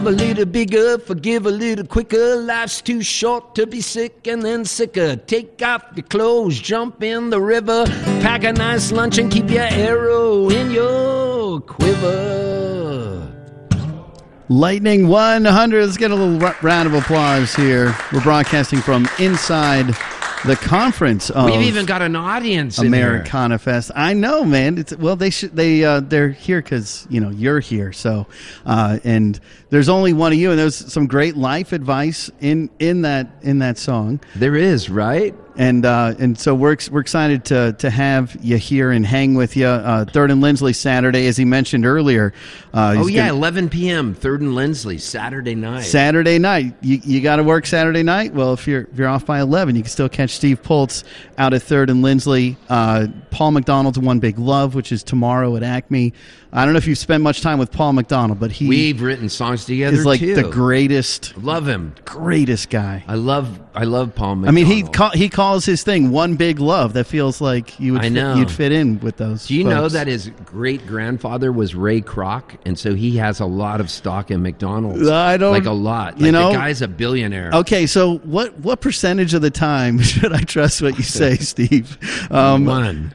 A little bigger, forgive a little quicker. Life's too short to be sick and then sicker. Take off your clothes, jump in the river. Pack a nice lunch and keep your arrow in your quiver. Lightning 100. Let's get a little round of applause here. We're broadcasting from inside the conference of We've even got an audience in Americana Fest. I know, man. They're here because you're here. So, and there's only one of you, and there's some great life advice in that song. There is, right? And so we're excited to have you here and hang with you. 3rd and Lindsley Saturday, as he mentioned earlier. 11 p.m. 3rd and Lindsley Saturday night. Saturday night. You got to work Saturday night. Well, if you're off by 11, you can still catch Steve Poltz out at 3rd and Lindsley. Paul McDonald's One Big Love, which is tomorrow at Acme. I don't know if you've spent much time with Paul McDonald, but we've written songs together. He's like too. The greatest. Love him. Greatest guy. I love Paul McDonald. I mean, he calls his thing One Big Love. That feels like you'd fit in with those. Do you folks. know that his great grandfather was Ray Kroc, and so he has a lot of stock in McDonald's. I don't like a lot. Like, the guy's a billionaire. Okay, so what percentage of the time should I trust what you say, Steve? 1%.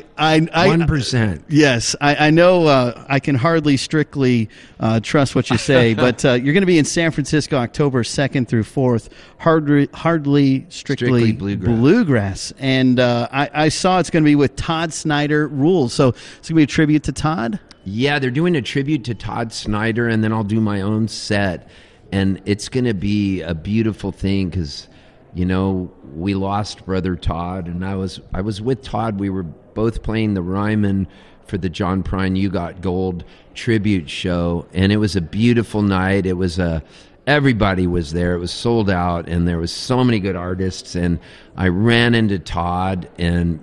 Yes, I know. I can hardly strictly trust what you say, but you're going to be in San Francisco October 2nd through 4th. Hardly strictly bluegrass. And I saw it's going to be with Todd Snyder Rules. So it's going to be a tribute to Todd? Yeah, they're doing a tribute to Todd Snyder, and then I'll do my own set. And it's going to be a beautiful thing because, we lost Brother Todd, and I was with Todd. We were both playing the Ryman for the John Prine You Got Gold tribute show, and it was a beautiful night. It was everybody was there. It was sold out, and there was so many good artists. And I ran into Todd, and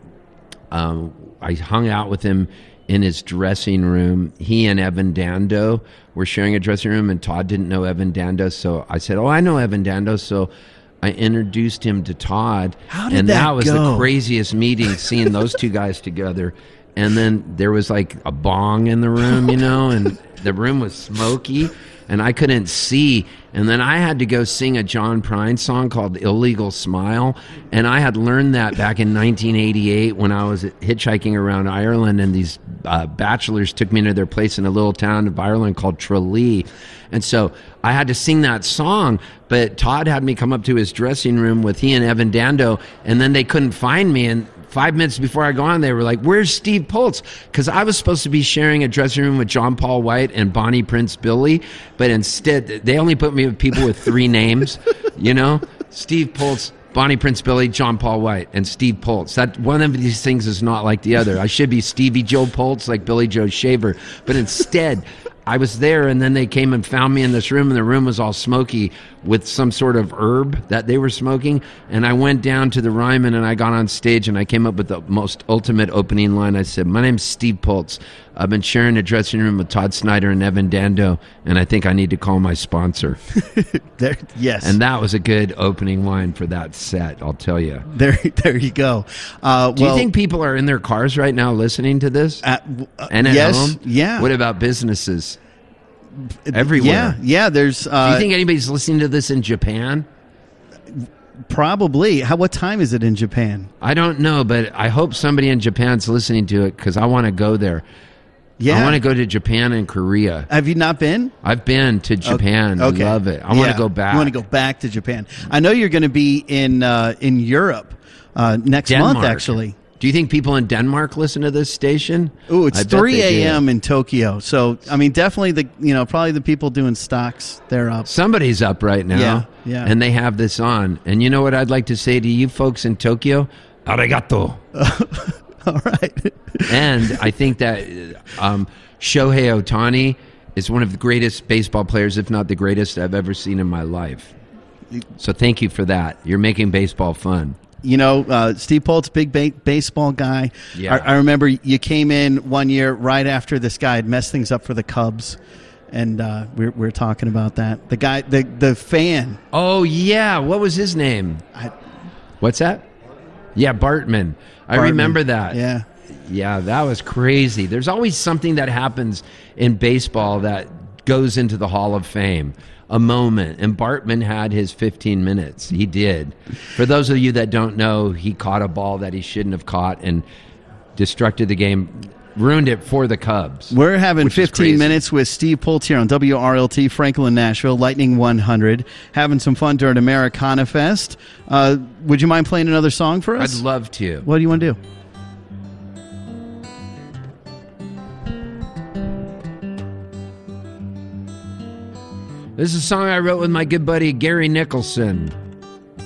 I hung out with him in his dressing room. He and Evan Dando were sharing a dressing room, and Todd didn't know Evan Dando, so I said, I know Evan Dando, so I introduced him to Todd. How did that was go? The craziest meeting, seeing those two guys together. And then there was like a bong in the room, and the room was smoky, and I couldn't see. And then I had to go sing a John Prine song called Illegal Smile. And I had learned that back in 1988 when I was hitchhiking around Ireland, and these bachelors took me into their place in a little town of Ireland called Tralee. And so I had to sing that song, but Todd had me come up to his dressing room with he and Evan Dando, and then they couldn't find me. And 5 minutes before I go on, they were like, "Where's Steve Poltz?" Because I was supposed to be sharing a dressing room with John Paul White and Bonnie Prince Billy, but instead they only put me with people with 3 names, Steve Poltz, Bonnie Prince Billy, John Paul White, and Steve Poltz. That one of these things is not like the other. I should be Stevie Joe Poltz, like Billy Joe Shaver, but instead I was there, and then they came and found me in this room, and the room was all smoky with some sort of herb that they were smoking. And I went down to the Ryman, and I got on stage, and I came up with the most ultimate opening line. I said, "My name's Steve Poltz. I've been sharing a dressing room with Todd Snyder and Evan Dando, and I think I need to call my sponsor." Yes. And that was a good opening line for that set, I'll tell you. There you go. Do you think people are in their cars right now listening to this? And at yes, home? Yeah. What about businesses? Everywhere. Yeah. There's. Do you think anybody's listening to this in Japan? Probably. What time is it in Japan? I don't know, but I hope somebody in Japan's listening to it because I want to go there. Yeah. I want to go to Japan and Korea. Have you not been? I've been to Japan. Okay. I love it. I want to go back. You want to go back to Japan? I know you're going to be in Europe next Denmark. month, actually. Do you think people in Denmark listen to this station? Ooh, it's 3 a.m. in Tokyo. So, I mean, definitely probably the people doing stocks, they're up. Somebody's up right now. Yeah. And they have this on. And you know what I'd like to say to you folks in Tokyo? Arigato. All right. And I think that Shohei Ohtani is one of the greatest baseball players, if not the greatest I've ever seen in my life. So thank you for that. You're making baseball fun. Steve Poltz, big baseball guy. Yeah. I remember you came in one year right after this guy had messed things up for the Cubs, and we're talking about that. The guy, the fan. Oh, yeah. What was his name? What's that? Yeah, Bartman. I remember that. Yeah. Yeah, that was crazy. There's always something that happens in baseball that goes into the Hall of Fame. A moment. And Bartman had his 15 minutes. He did. For those of you that don't know, he caught a ball that he shouldn't have caught and destructed the game, ruined it for the Cubs. We're having 15 minutes with Steve Poultier on WRLT, Franklin, Nashville, Lightning 100, having some fun during Americana Fest. Would you mind playing another song for us? I'd love to. What do you want to do? This is a song I wrote with my good buddy Gary Nicholson.